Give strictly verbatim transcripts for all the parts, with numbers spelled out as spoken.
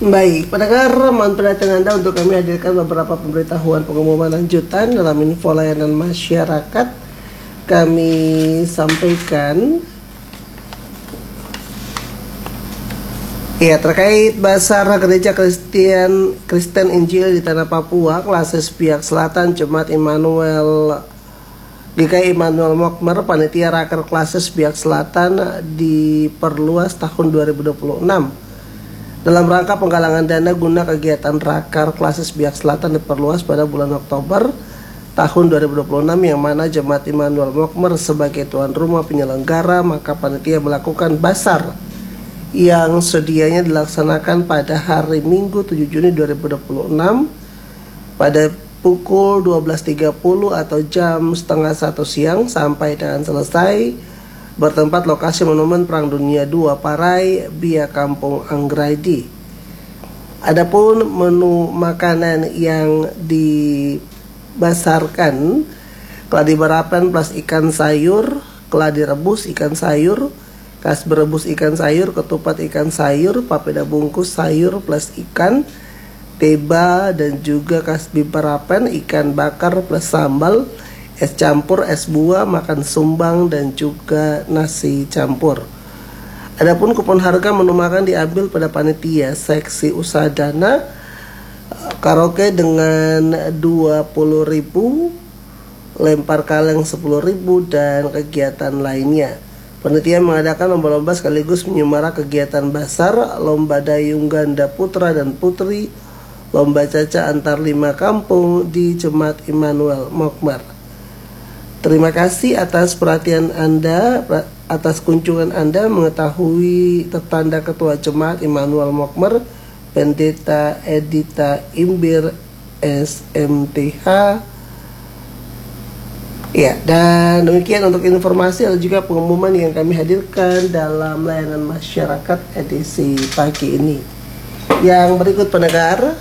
Baik, pendengar, mohon perhatian Anda untuk kami hadirkan beberapa pemberitahuan pengumuman lanjutan dalam info layanan masyarakat. Kami sampaikan ya terkait Basar Gereja Kristen Kristen Injil di Tanah Papua, Klasis Biak Selatan, Jemaat Immanuel G K I Immanuel Mokmer, Panitia Raker Klasis Biak Selatan diperluas tahun dua ribu dua puluh enam. Dalam rangka penggalangan dana guna kegiatan Raker Klasis Biak Selatan diperluas pada bulan Oktober tahun dua ribu dua puluh enam, yang mana Jemaat Immanuel Mokmer sebagai tuan rumah penyelenggara, maka panitia melakukan basar yang sedianya dilaksanakan pada hari Minggu tujuh Juni dua ribu dua puluh enam pada pukul dua belas tiga puluh atau jam setengah satu siang sampai dengan selesai bertempat lokasi Monumen Perang Dunia dua Parai, Biak Kampung Anggraidi. Adapun menu makanan yang dibasarkan, keladi barapan plus ikan sayur, keladi rebus ikan sayur, kasbi rebus ikan sayur, ketupat ikan sayur, papeda bungkus sayur plus ikan, teba, dan juga kasbi barapan, ikan bakar plus sambal, es campur, es buah, makan sumbang, dan juga nasi campur. Adapun kupon harga menu makan diambil pada panitia seksi usaha dana, karaoke dengan dua puluh ribu, lempar kaleng sepuluh ribu, dan kegiatan lainnya. Panitia mengadakan lomba-lomba sekaligus menyemara kegiatan basar, lomba dayung ganda putra dan putri, lomba caca antar lima kampung di Jemaat Immanuel Mokmer. Terima kasih atas perhatian Anda, atas kunjungan Anda mengetahui tanda Ketua Jemaat Immanuel Mokmer, Pendeta Edita Imbir S M T H. Ya, dan demikian untuk informasi dan juga pengumuman yang kami hadirkan dalam layanan masyarakat edisi pagi ini. Yang berikut pendengar,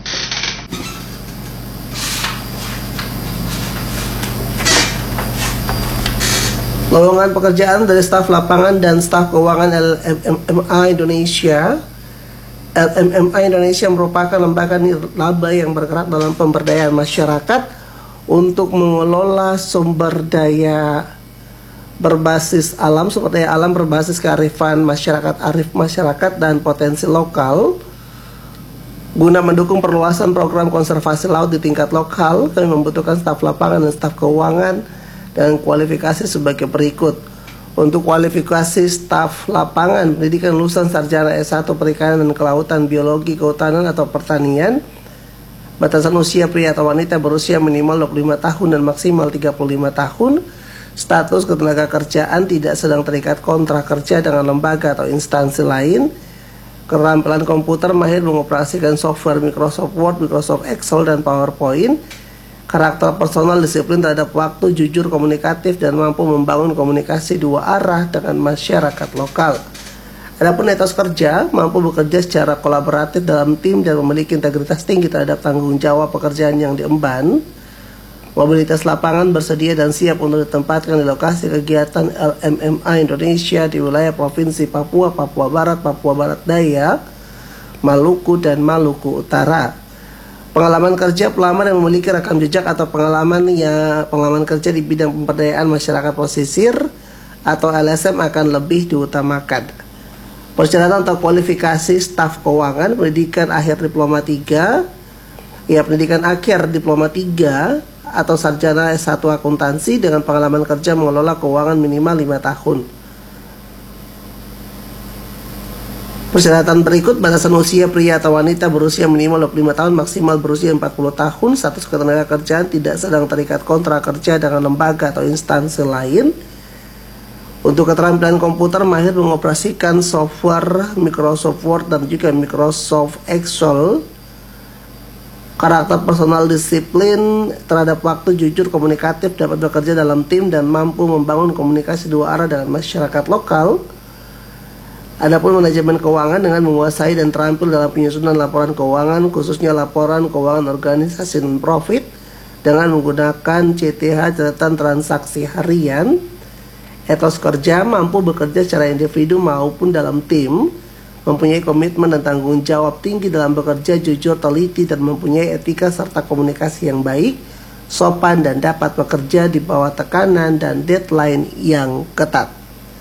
lowongan pekerjaan dari staf lapangan dan staf keuangan L M M A Indonesia. L M M A Indonesia merupakan lembaga nirlaba yang bergerak dalam pemberdayaan masyarakat untuk mengelola sumber daya berbasis alam, sumber daya alam berbasis kearifan masyarakat, arif masyarakat, dan potensi lokal. Guna mendukung perluasan program konservasi laut di tingkat lokal, kami membutuhkan staf lapangan dan staf keuangan dan kualifikasi sebagai berikut. Untuk kualifikasi staf lapangan, pendidikan lulusan sarjana S satu Perikanan dan Kelautan, Biologi, Kehutanan atau Pertanian. Batasan usia pria atau wanita berusia minimal dua puluh lima tahun dan maksimal tiga puluh lima tahun. Status ketenaga kerjaan tidak sedang terikat kontrak kerja dengan lembaga atau instansi lain. Keterampilan komputer, mahir mengoperasikan software Microsoft Word, Microsoft Excel, dan PowerPoint. Karakter personal, disiplin terhadap waktu, jujur, komunikatif, dan mampu membangun komunikasi dua arah dengan masyarakat lokal. Adapun etos kerja, mampu bekerja secara kolaboratif dalam tim dan memiliki integritas tinggi terhadap tanggung jawab pekerjaan yang diemban. Mobilitas lapangan, bersedia dan siap untuk ditempatkan di lokasi kegiatan L M M A Indonesia di wilayah Provinsi Papua, Papua Barat, Papua Barat Daya, Maluku, dan Maluku Utara. Pengalaman kerja, pelamar yang memiliki rekam jejak atau pengalaman ya pengalaman kerja di bidang pemberdayaan masyarakat pesisir atau L S M akan lebih diutamakan. Persyaratan atau kualifikasi staf keuangan, pendidikan akhir diploma tiga, ya pendidikan akhir diploma tiga atau sarjana S satu akuntansi dengan pengalaman kerja mengelola keuangan minimal lima tahun. Persyaratan berikut, batasan usia pria atau wanita berusia minimal dua puluh lima tahun, maksimal berusia empat puluh tahun, status ketenaga kerjaan tidak sedang terikat kontrak kerja dengan lembaga atau instansi lain. Untuk keterampilan komputer, mahir mengoperasikan software Microsoft Word dan juga Microsoft Excel. Karakter personal, disiplin terhadap waktu, jujur, komunikatif, dapat bekerja dalam tim, dan mampu membangun komunikasi dua arah dengan masyarakat lokal. Adapun manajemen keuangan dengan menguasai dan terampil dalam penyusunan laporan keuangan, khususnya laporan keuangan organisasi non-profit dengan menggunakan C T H, catatan transaksi harian. Etos kerja, mampu bekerja secara individu maupun dalam tim, mempunyai komitmen dan tanggung jawab tinggi dalam bekerja jujur, teliti, dan mempunyai etika serta komunikasi yang baik, sopan, dan dapat bekerja di bawah tekanan dan deadline yang ketat.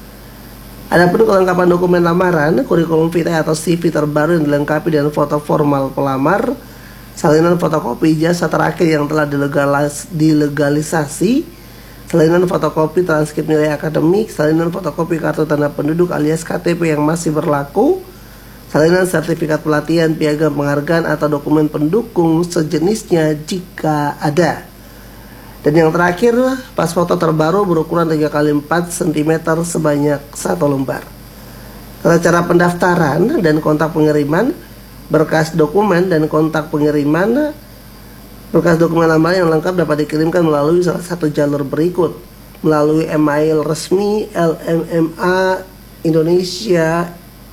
Adapun kelengkapan dokumen lamaran, kurikulum vitae atau C V terbaru yang dilengkapi dengan foto formal pelamar, salinan fotokopi ijazah terakhir yang telah dilegalis, dilegalisasi, salinan fotokopi transkrip nilai akademik, salinan fotokopi kartu tanda penduduk alias K T P yang masih berlaku, salinan sertifikat pelatihan, piagam penghargaan atau dokumen pendukung sejenisnya jika ada. Dan yang terakhir, pas foto terbaru berukuran tiga kali empat sentimeter sebanyak satu lembar. Tata cara pendaftaran dan kontak pengiriman, berkas dokumen dan kontak pengiriman. Berkas dokumen lamaran yang lengkap dapat dikirimkan melalui salah satu jalur berikut: melalui email resmi l m m a indonesia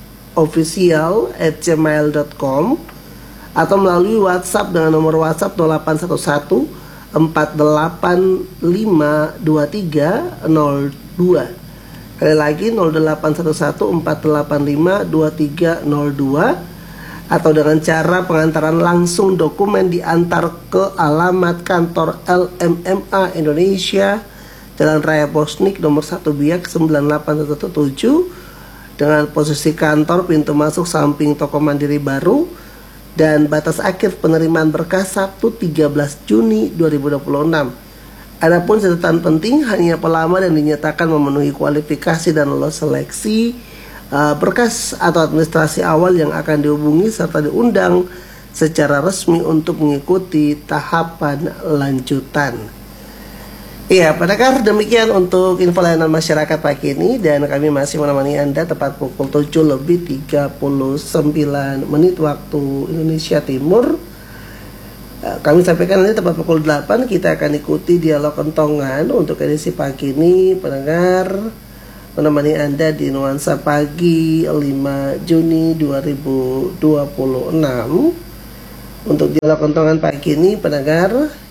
official at gmail dot com atau melalui WhatsApp dengan nomor WhatsApp nol delapan satu satu empat delapan lima dua tiga nol dua. Sekali lagi nol delapan satu satu empat delapan lima dua tiga nol dua, atau dengan cara pengantaran langsung dokumen diantar ke alamat kantor L M M A Indonesia, Jalan Raya Bosnik nomor satu Biak sembilan delapan satu tujuh, dengan posisi kantor pintu masuk samping toko Mandiri Baru, dan batas akhir penerimaan berkas Sabtu tiga belas Juni dua ribu dua puluh enam. Adapun catatan penting, hanya pelamar yang dinyatakan memenuhi kualifikasi dan lolos seleksi uh, berkas atau administrasi awal yang akan dihubungi serta diundang secara resmi untuk mengikuti tahapan lanjutan. Iya, pendengar, demikian untuk info layanan masyarakat pagi ini, dan kami masih menemani Anda tepat pukul tujuh lebih tiga puluh sembilan menit waktu Indonesia Timur. Kami sampaikan nanti tepat pukul delapan kita akan ikuti dialog kentongan untuk edisi pagi ini. Pendengar, menemani Anda di Nuansa Pagi lima Juni dua ribu dua puluh enam. Untuk dialog kentongan pagi ini, pendengar,